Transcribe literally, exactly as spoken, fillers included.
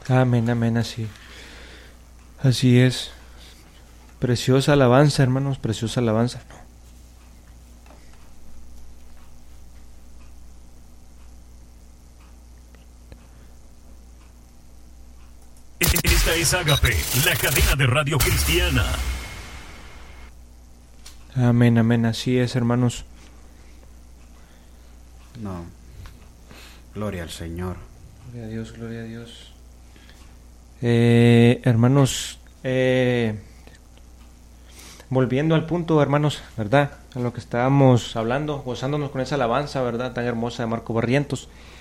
Amén, amén, así. Así es. Preciosa alabanza, hermanos, preciosa alabanza. Esta es Ágape, la cadena de radio cristiana. Amén, amén, así es, hermanos. No. Gloria al Señor. Gloria a Dios, gloria a Dios. Eh, hermanos, eh, volviendo al punto, hermanos, ¿verdad? A lo que estábamos hablando, gozándonos con esa alabanza, ¿verdad? Tan hermosa de Marco Barrientos.